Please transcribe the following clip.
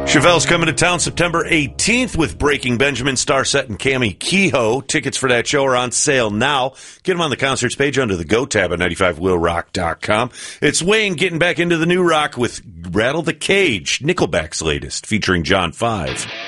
Chevelle's coming to town September 18th with Breaking Benjamin, Starset, and Cammie Kehoe. Tickets for that show are on sale now. Get them on the concerts page under the Go tab at 95willrock.com. It's Wayne getting back into the new rock with Rattle the Cage, Nickelback's latest, featuring John 5.